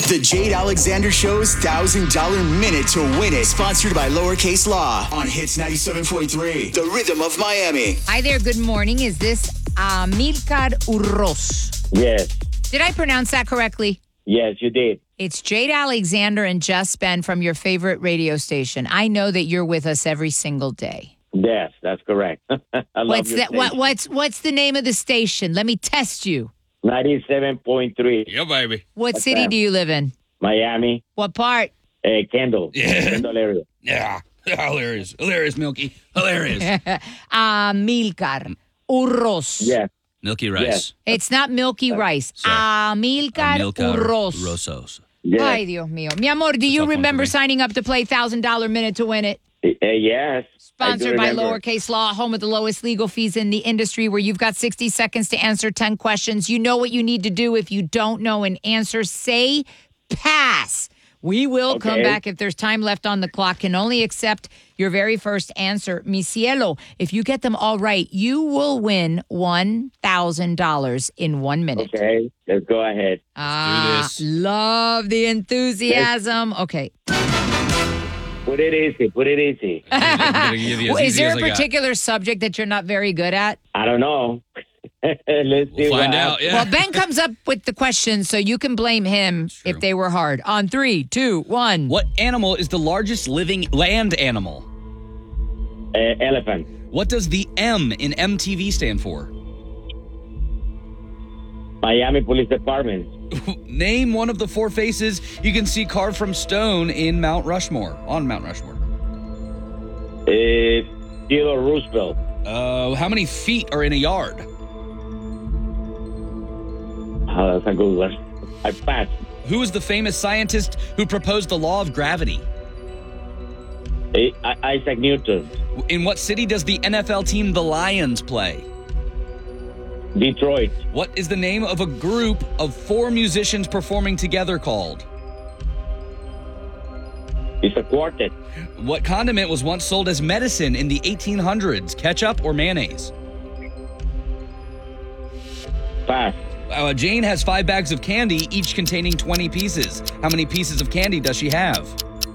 The Jade Alexander Show's $1,000 Minute to Win It. Sponsored by Lowercase Law on Hits 97.3. The Rhythm of Miami. Hi there. Good morning. Is this Amilcar Urros? Yes. Did I pronounce that correctly? Yes, you did. It's Jade Alexander and Just Ben from your favorite radio station. I know that you're with us every single day. Yes, that's correct. I love your station. What's the name of the station? Let me test you. 97.3. Yeah, baby. What city do you live in? Miami. What part? Kendall. Yeah. Kendall area. Yeah. Hilarious. Hilarious, Milky. Hilarious. Amilcar Urros. Yes. Milky Rice. Yes. It's not Milky Rice. Sorry. Amilcar Urros. Rosos. Yes. Ay, Dios mío. Mi amor, do you tough one remember for me. signing up to play $1,000 Minute to Win It? Yes. Sponsored by I do remember. Lowercase Law, home of the lowest legal fees in the industry, where you've got 60 seconds to answer 10 questions. You know what you need to do. If you don't know an answer, say pass. We will come Okay. back if there's time left on the clock. Can only accept your very first answer. Mi cielo, if you get them all right, you will win $1,000 in 1 minute. Okay, let's go ahead. this. Love the enthusiasm. Okay. Put it easy. Put it easy. I'm gonna give you as Is easy there as a I got. particular subject that you're not very good at? I don't know. Let's see. We'll find what out. Yeah. Well, Ben comes up with the questions, so you can blame him true. if they were hard. On 3, 2, 1. What animal is the largest living land animal? Elephant. What does the M in MTV stand for? Miami Police Department. Name one of the 4 faces you can see carved from stone in Mount Rushmore. On Mount Rushmore. Theodore Roosevelt. How many feet are in a yard? Oh, that's a good one. I passed. Who is the famous scientist who proposed the law of gravity? Isaac Newton. In what city does the NFL team the Lions play? Detroit. What is the name of a group of 4 musicians performing together called? It's a quartet. What condiment was once sold as medicine in the 1800s? Ketchup or mayonnaise? Pass. Jane has 5 bags of candy, each containing 20 pieces. How many pieces of candy does she have?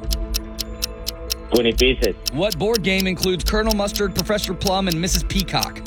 20 pieces. What board game includes Colonel Mustard, Professor Plum, and Mrs. Peacock?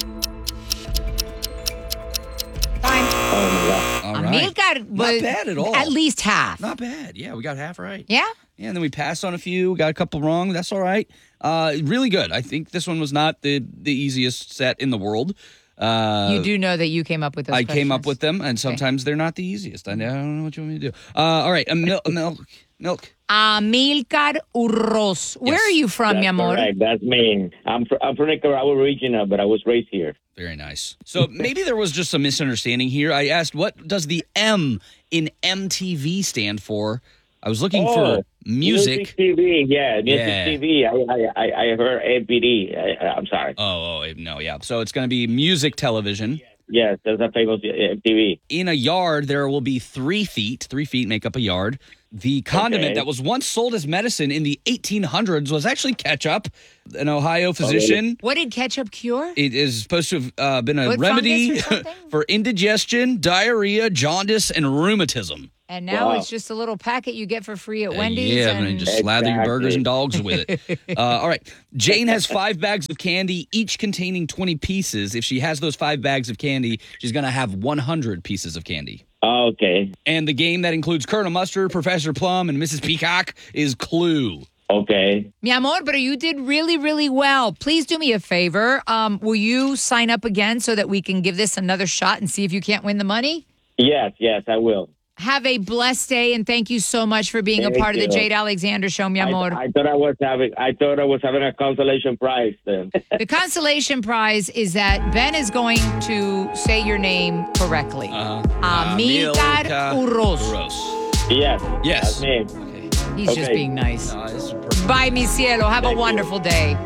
Fine. Oh, my God. All right. Amilcar was bad at all. At least half. Not bad. Yeah, we got half right. Yeah? Yeah, and then we passed on a few, got a couple wrong. That's all right. Really good. I think this one was not the easiest set in the world. You do know that you came up with those I came up questions. with them, and sometimes they're not the easiest. I don't know what you want me to do. All right, milk. Amilcar Urros. Where are you from, mi That's amor? correct. That's me. I'm from Nicaragua regional, but I was raised here. Very nice. So maybe there was just some misunderstanding here. I asked, what does the M in MTV stand for? I was looking for music. TV, yeah. Music Yeah. TV. I heard MPD. I'm sorry. Oh, no, yeah. So it's going to be music television. Yes, that's a famous MTV. In a yard, there will be 3 feet. 3 feet make up a yard. The condiment Okay. that was once sold as medicine in the 1800s was actually ketchup. An Ohio physician. What did ketchup cure? It is supposed to have been a Foot remedy fungus or something? for indigestion, diarrhea, jaundice, and rheumatism. And now Wow. it's just a little packet you get for free at Wendy's. Yeah, and and just slather your burgers Exactly. and dogs with it. All right. Jane has 5 bags of candy, each containing 20 pieces. If she has those 5 bags of candy, she's going to have 100 pieces of candy. Okay. And the game that includes Colonel Mustard, Professor Plum, and Mrs. Peacock is Clue. Okay. Mi amor, but you did really, really well. Please do me a favor. Will you sign up again so that we can give this another shot and see if you can't win the money? Yes, I will. Have a blessed day, and thank you so much for being Thank a part of the you. Jade Alexander Show, mi amor. I thought I was having a consolation prize then. The consolation prize is that Ben is going to say your name correctly. Amilcar Urros. Yes. Yes. That's me. Okay. He's just Okay. being nice. No, this is perfect. Bye, mi cielo. Have a Thank you. wonderful day.